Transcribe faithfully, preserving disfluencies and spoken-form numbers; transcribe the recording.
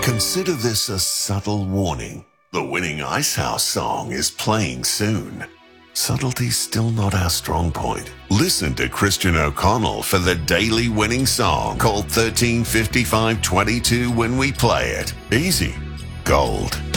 Consider this a subtle warning. The winning Icehouse song is playing soon. Subtlety's still not our strong point. Listen to Christian O'Connell for the daily winning song. Call thirteen fifty-five twenty-two when we play it. Easy. Gold.